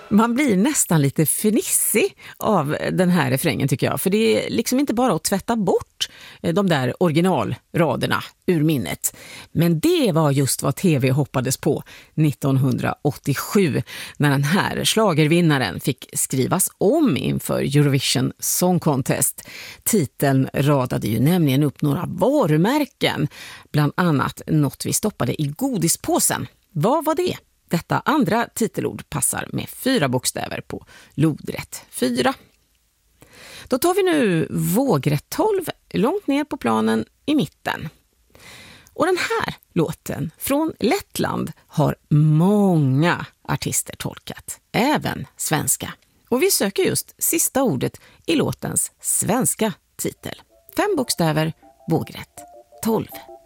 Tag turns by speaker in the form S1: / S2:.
S1: Man blir nästan lite fnissig av den här refrängen tycker jag. För det är liksom inte bara att tvätta bort de där originalraderna ur minnet. Men det var just vad TV hoppades på 1987 när den här schlagervinnaren fick skrivas om inför Eurovision Song Contest. Titeln radade ju nämligen upp några varumärken, bland annat något vi stoppade i godispåsen. Vad var det? Detta andra titelord passar med 4 bokstäver på lodrätt 4. Då tar vi nu vågrätt 12 långt ner på planen i mitten. Och den här låten från Lettland har många artister tolkat, även svenska. Och vi söker just sista ordet i låtens svenska titel. 5 bokstäver, vågrätt 12.